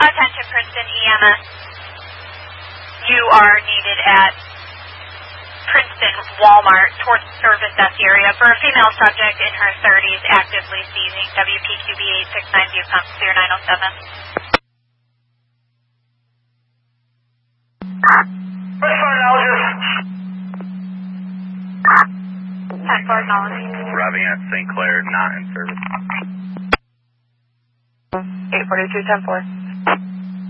Attention Princeton EMS. You are needed at Princeton Walmart towards the service desk area for a female subject in her 30s actively seizing. WPQB 869 view comes clear 907. Arriving at St. Clair, not in service. 842-10-4.